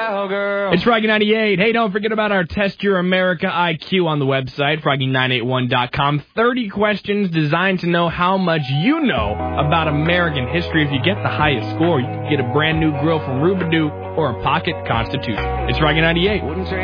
cowgirl. It's Froggy 98. Hey, don't forget about our Test Your America IQ on the website, Froggy981.com. 30 questions designed to know how much you know about American history. If you get the highest score, you can get a brand new grill from Rubadoo or a pocket Constitution. It's Froggy 98.